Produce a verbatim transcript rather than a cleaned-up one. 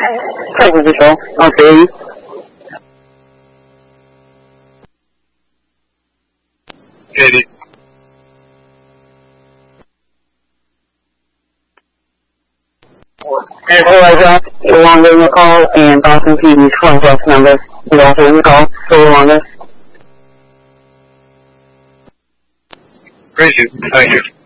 太不熟，okay. Katie. Hey, Elijah, Yolanda in the call, and Boston P D's front desk number is also in the call. So, Yolanda. Great, thank you.